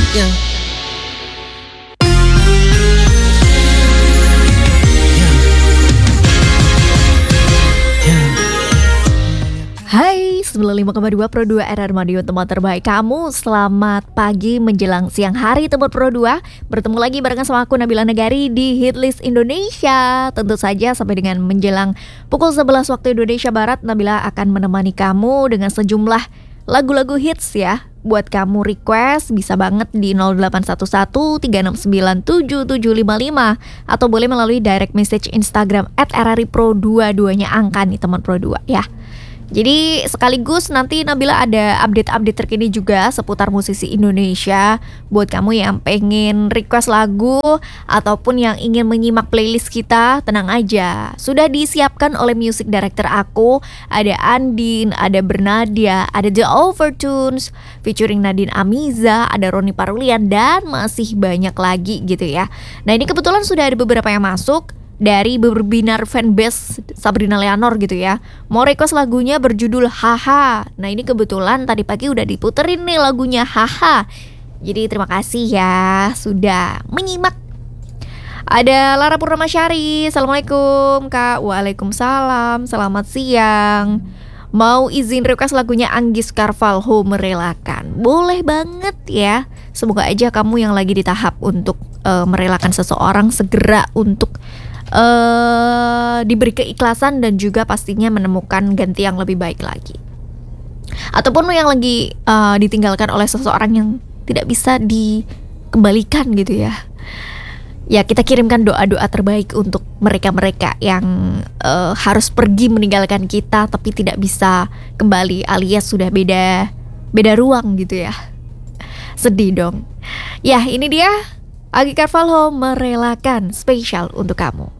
Yeah. Hai, 95,2 Pro 2 RR Radio, teman terbaik kamu. Selamat pagi menjelang siang hari teman Pro 2. Bertemu lagi barengan sama aku Nabila Negari di Hitlist Indonesia. Tentu saja sampai dengan menjelang pukul 11 waktu Indonesia Barat, Nabila akan menemani kamu dengan sejumlah lagu-lagu hits ya. Buat kamu request bisa banget di 0811 369 7755 atau boleh melalui direct message Instagram @rripro22 nya angka nih teman Pro 2 ya. Jadi sekaligus nanti Nabila ada update-update terkini juga seputar musisi Indonesia. Buat kamu yang pengen request lagu ataupun yang ingin menyimak playlist kita, tenang aja, sudah disiapkan oleh music director aku. Ada Andin, ada Bernadia, ada The Overtones featuring Nadine Amiza, ada Roni Parulian, dan masih banyak lagi gitu ya. Nah ini kebetulan sudah ada beberapa yang masuk dari berbinar fanbase Sabrina Leonor gitu ya. Mau request lagunya berjudul Haha. Nah ini kebetulan tadi pagi udah diputerin nih lagunya Haha. Jadi terima kasih ya sudah menyimak. Ada Lara Purnamasari. Assalamualaikum Kak. Waalaikumsalam. Selamat siang. Mau izin request lagunya Anggis Carvalho, Merelakan. Boleh banget ya. Semoga aja kamu yang lagi di tahap untuk merelakan seseorang segera untuk diberi keikhlasan dan juga pastinya menemukan ganti yang lebih baik lagi. Ataupun yang lagi ditinggalkan oleh seseorang yang tidak bisa dikembalikan gitu ya. Ya kita kirimkan doa-doa terbaik untuk mereka-mereka yang harus pergi meninggalkan kita tapi tidak bisa kembali alias sudah beda ruang gitu ya. Sedih dong. Ya ini dia Anggis Carvalho, Merelakan, spesial untuk kamu.